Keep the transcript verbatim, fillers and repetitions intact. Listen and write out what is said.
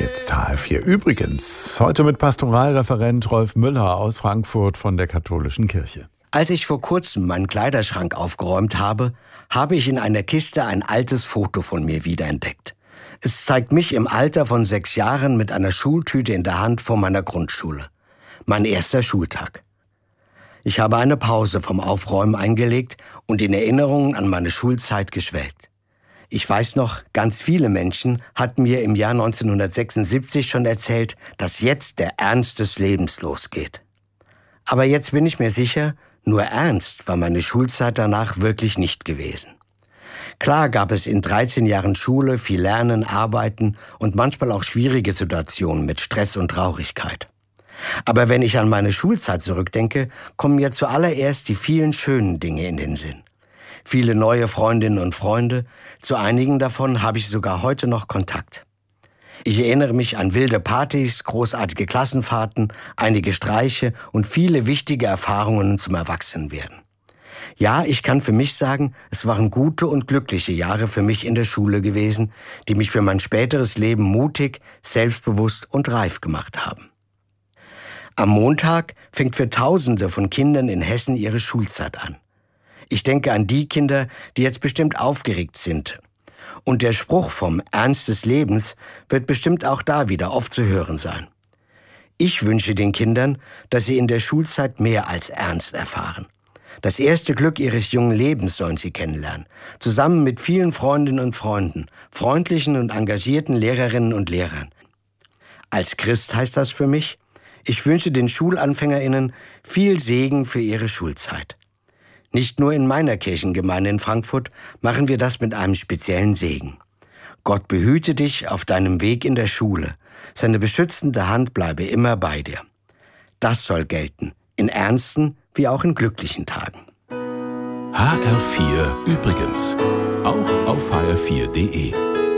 Jetzt H R vier. Übrigens, heute mit Pastoralreferent Rolf Müller aus Frankfurt von der Katholischen Kirche. Als ich vor kurzem meinen Kleiderschrank aufgeräumt habe, habe ich in einer Kiste ein altes Foto von mir wiederentdeckt. Es zeigt mich im Alter von sechs Jahren mit einer Schultüte in der Hand vor meiner Grundschule. Mein erster Schultag. Ich habe eine Pause vom Aufräumen eingelegt und in Erinnerungen an meine Schulzeit geschwelgt. Ich weiß noch, ganz viele Menschen hatten mir im Jahr neunzehnhundertsechsundsiebzig schon erzählt, dass jetzt der Ernst des Lebens losgeht. Aber jetzt bin ich mir sicher, nur ernst war meine Schulzeit danach wirklich nicht gewesen. Klar gab es in dreizehn Jahren Schule viel Lernen, Arbeiten und manchmal auch schwierige Situationen mit Stress und Traurigkeit. Aber wenn ich an meine Schulzeit zurückdenke, kommen mir zuallererst die vielen schönen Dinge in den Sinn. Viele neue Freundinnen und Freunde, zu einigen davon habe ich sogar heute noch Kontakt. Ich erinnere mich an wilde Partys, großartige Klassenfahrten, einige Streiche und viele wichtige Erfahrungen zum Erwachsenwerden. Ja, ich kann für mich sagen, es waren gute und glückliche Jahre für mich in der Schule gewesen, die mich für mein späteres Leben mutig, selbstbewusst und reif gemacht haben. Am Montag fängt für Tausende von Kindern in Hessen ihre Schulzeit an. Ich denke an die Kinder, die jetzt bestimmt aufgeregt sind. Und der Spruch vom Ernst des Lebens wird bestimmt auch da wieder oft zu hören sein. Ich wünsche den Kindern, dass sie in der Schulzeit mehr als Ernst erfahren. Das erste Glück ihres jungen Lebens sollen sie kennenlernen, zusammen mit vielen Freundinnen und Freunden, freundlichen und engagierten Lehrerinnen und Lehrern. Als Christ heißt das für mich, ich wünsche den SchulanfängerInnen viel Segen für ihre Schulzeit. Nicht nur in meiner Kirchengemeinde in Frankfurt machen wir das mit einem speziellen Segen. Gott behüte dich auf deinem Weg in der Schule. Seine beschützende Hand bleibe immer bei dir. Das soll gelten, in ernsten wie auch in glücklichen Tagen. H R vier übrigens, auch auf H R vier punkt de.